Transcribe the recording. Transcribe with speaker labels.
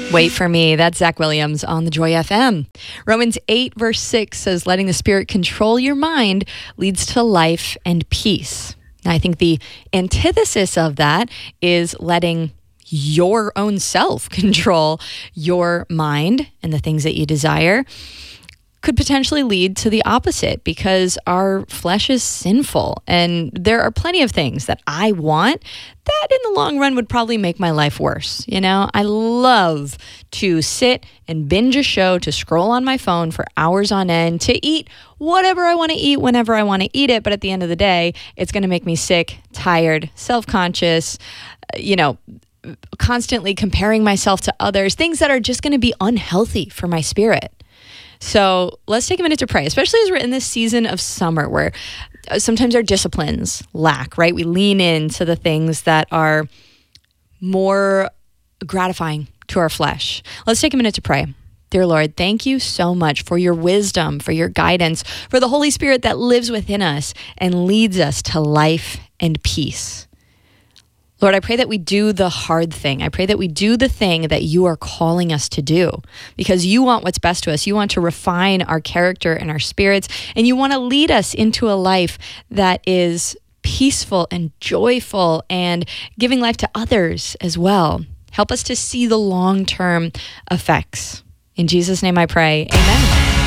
Speaker 1: Wait for Me. That's Zach Williams on the Joy FM. Romans 8 verse 6 says, letting the Spirit control your mind leads to life and peace. Now, I think the antithesis of that is letting your own self control your mind and the things that you desire could potentially lead to the opposite, because our flesh is sinful and there are plenty of things that I want that in the long run would probably make my life worse. You know, I love to sit and binge a show, to scroll on my phone for hours on end, to eat whatever I want to eat whenever I want to eat it. But at the end of the day, it's going to make me sick, tired, self-conscious, constantly comparing myself to others, things that are just going to be unhealthy for my spirit. So let's take a minute to pray, especially as we're in this season of summer where sometimes our disciplines lack, right? We lean into the things that are more gratifying to our flesh. Let's take a minute to pray. Dear Lord, thank you so much for your wisdom, for your guidance, for the Holy Spirit that lives within us and leads us to life and peace. Lord, I pray that we do the hard thing. I pray that we do the thing that you are calling us to do, because you want what's best to us. You want to refine our character and our spirits, and you want to lead us into a life that is peaceful and joyful and giving life to others as well. Help us to see the long-term effects. In Jesus' name I pray, amen.